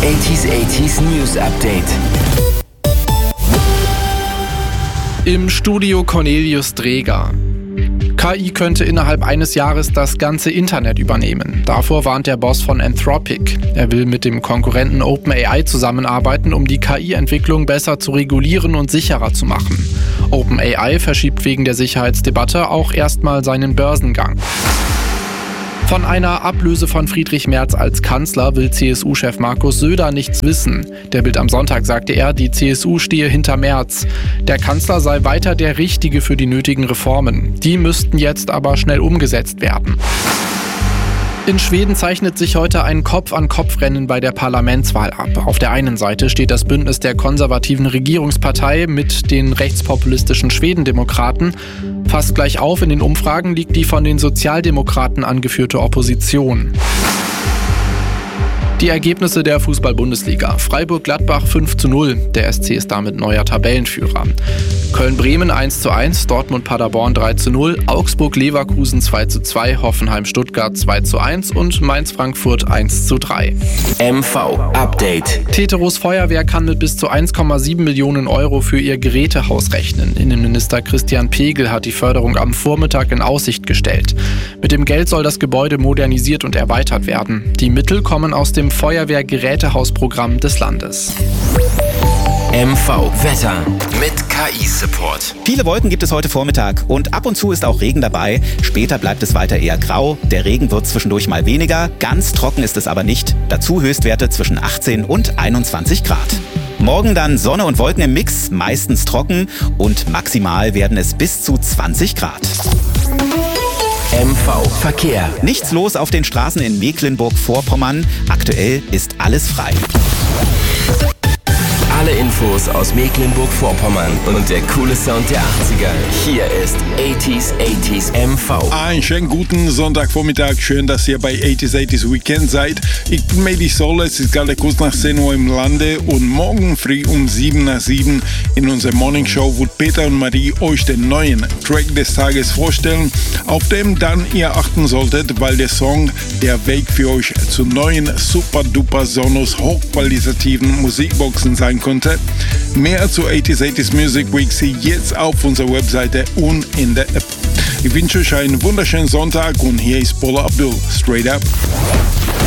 80s News Update. Im Studio Cornelius Dreger. KI könnte innerhalb eines Jahres das ganze Internet übernehmen. Davor warnt der Boss von Anthropic. Er will mit dem Konkurrenten OpenAI zusammenarbeiten, um die KI-Entwicklung besser zu regulieren und sicherer zu machen. OpenAI verschiebt wegen der Sicherheitsdebatte auch erstmal seinen Börsengang. Von einer Ablöse von Friedrich Merz als Kanzler will CSU-Chef Markus Söder nichts wissen. Der Bild am Sonntag sagte er, die CSU stehe hinter Merz. Der Kanzler sei weiter der Richtige für die nötigen Reformen. Die müssten jetzt aber schnell umgesetzt werden. In Schweden zeichnet sich heute ein Kopf-an-Kopf-Rennen bei der Parlamentswahl ab. Auf der einen Seite steht das Bündnis der konservativen Regierungspartei mit den rechtspopulistischen Schwedendemokraten. Fast gleich auf in den Umfragen liegt die von den Sozialdemokraten angeführte Opposition. Die Ergebnisse der Fußball-Bundesliga. Freiburg-Gladbach 5:0. Der SC ist damit neuer Tabellenführer. Köln-Bremen 1:1, Dortmund-Paderborn 3:0, Augsburg-Leverkusen 2:2, Hoffenheim-Stuttgart 2:1 und Mainz-Frankfurt 1:3. MV Update. Teterows Feuerwehr kann mit bis zu 1,7 Millionen Euro für ihr Gerätehaus rechnen. Innenminister Christian Pegel hat die Förderung am Vormittag in Aussicht gestellt. Mit dem Geld soll das Gebäude modernisiert und erweitert werden. Die Mittel kommen aus dem Feuerwehr-Gerätehausprogramm des Landes. MV Wetter mit KI-Support. Viele Wolken gibt es heute Vormittag und ab und zu ist auch Regen dabei. Später bleibt es weiter eher grau. Der Regen wird zwischendurch mal weniger. Ganz trocken ist es aber nicht. Dazu Höchstwerte zwischen 18 und 21 Grad. Morgen dann Sonne und Wolken im Mix, meistens trocken und maximal werden es bis zu 20 Grad. MV Verkehr. Nichts los auf den Straßen in Mecklenburg-Vorpommern. Aktuell ist alles frei. Alle Infos aus Mecklenburg-Vorpommern und der coole Sound der 80er. Hier ist 80s MV. Einen schönen guten Sonntagvormittag. Schön, dass ihr bei 80s Weekend seid. Ich bin Medi Solle. Es ist gerade kurz nach 10 Uhr im Lande und morgen früh um 7 nach 7 in unserer Morning Show wird Peter und Marie euch den neuen Track des Tages vorstellen, auf dem dann ihr achten solltet, weil der Song der Weg für euch zu neuen super-duper Sonos hochqualitativen Musikboxen sein konnte. Mehr zu 80s Music Week jetzt auf unserer Webseite und in der App. Ich wünsche euch einen wunderschönen Sonntag und hier ist Paula Abdul. Straight up.